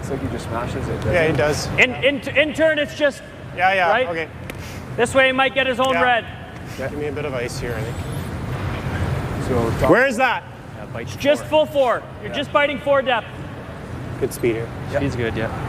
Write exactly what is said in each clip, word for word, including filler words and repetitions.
looks like he just smashes it. Yeah, he does. In, in, in turn, it's just, Yeah, yeah, right? okay. This way he might get his own Yeah. red. Give me a bit of ice here, I think. So top, Where is that? Yeah, bites just full four. You're yeah. just biting four depth. Good speed here. Yeah. Speed's good, yeah.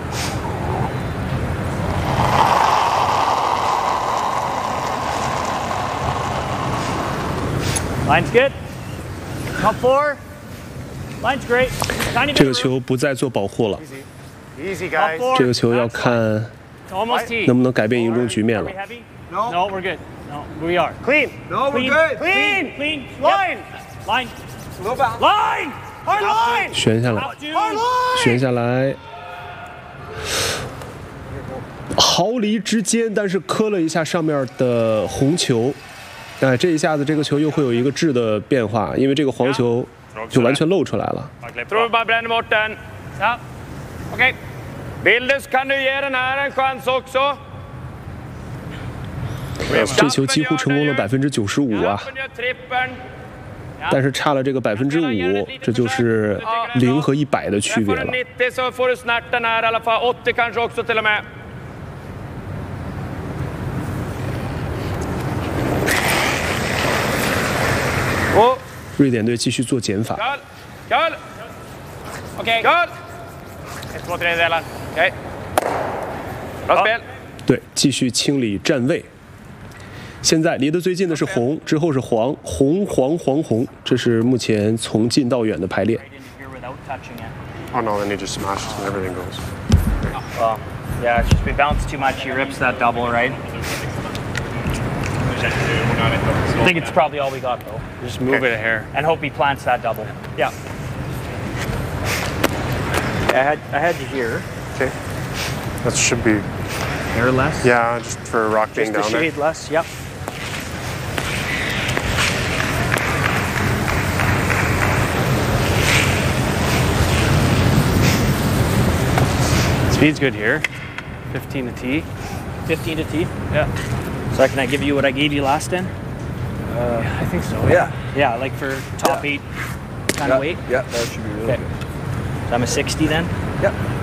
Line's good. Top four. Line's great. 这个球不再做保护了。 Easy, guys. 这个球要看能不能改变赢中局面了。 No, no, we're good. No, we are. Clean. No, Clean. we're good. Clean. Clean. Line. Yep. Line. No bounce. Line. Hard line. 旋下来， Hard line. 旋下来，毫厘之间，但是磕了一下上面的红球。哎，这一下子这个球又会有一个质的变化，因为这个黄球就完全露出来了。 Tror bara Brenner Morten. Ja. Okej. Bildus, kan du ge den här en chans också? 这球几乎成功了百分之九十五啊！ Gör trippen. 但是差了这个百分之五，这就是零和一百的区别 Får 了 du。nittio så får du snart den här i alla fall. åttio kanske också till och med. 瑞典队继续做减法。 Kall. Kall. Okej. Kall. Ett, två, tre delar. Okej. Bra spel. 对，继续清理站位。现在离得最近的是红，之后是黄，红黄黄红，这是目前从近到远的排列。 Oh no, then he just smashes and everything goes. Well, yeah, it's just we bounce too much. He rips that double, right? I think it's probably all we got, though. Just move it a hair. And hope he plants that double. Yeah. I had I had you here. Okay. That should be. Hair less. Yeah, just for rock being Just a down shade there. less. Yep. Speed's good here. fifteen to tee. fifteen to tee. Yeah. So can I give you what I gave you last time? Uh, I think so. Yeah. Yeah, like for top Yeah. eight kind yeah. of weight. Yeah, that should be really Okay. good. So I'm a sixty then. Yeah.